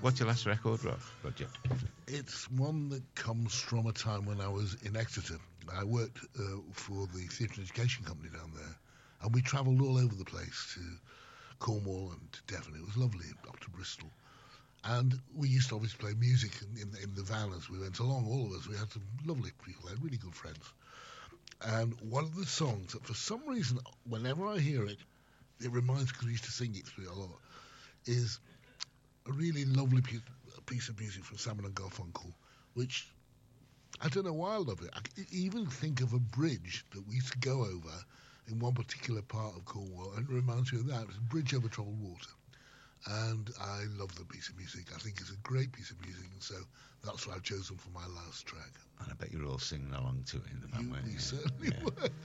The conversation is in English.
What's your last record, Roger? It's one that comes from a time when I was in Exeter. I worked for the Theatre and Education Company down there, and we travelled all over the place to Cornwall and to Devon. It was lovely, up to Bristol. And we used to obviously play music in the van as we went along, all of us. We had some lovely people, had really good friends. And one of the songs that for some reason, whenever I hear it, it reminds me, because we used to sing it through a lot, is a really lovely piece of music from Simon and Garfunkel, which I don't know why I love it. I even think of a bridge that we used to go over in one particular part of Cornwall, and it reminds me of that. It's a bridge over troubled water. And I love the piece of music. I think it's a great piece of music, and so that's what I've chosen for my last track. And I bet you're all singing along to it in the van, weren't you? We certainly were.